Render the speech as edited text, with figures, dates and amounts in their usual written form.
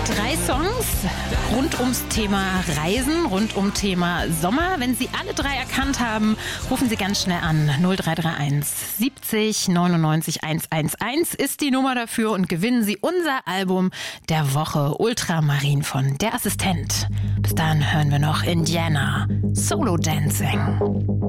3 Songs rund ums Thema Reisen, rund um Thema Sommer. Wenn Sie alle 3 erkannt haben, rufen Sie ganz schnell an. 0331 70 99 111 ist die Nummer dafür und gewinnen Sie unser Album der Woche Ultramarin von Der Assistent. Bis dahin hören wir noch Indiana, Solo Dancing.